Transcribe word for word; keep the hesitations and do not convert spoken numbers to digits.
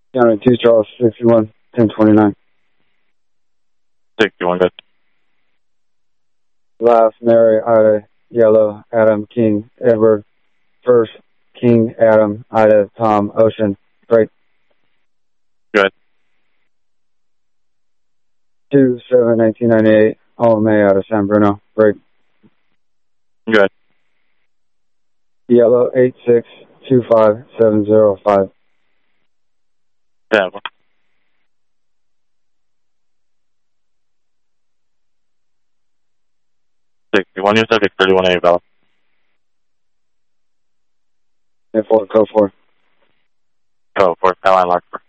County two Charles, sixty-one, ten twenty-nine. sixty-one, good. Last, Mary, Ida, Yellow, Adam, King, Edward, First, King, Adam, Ida, Tom, Ocean, break. Good. two seven nineteen ninety-eight, all May out of San Bruno, break. Good. Yellow, eight six two five seven zero five. Yeah. sixty-one, you said thirty-one A, Bella. And four, code four. Go for it, line lock for.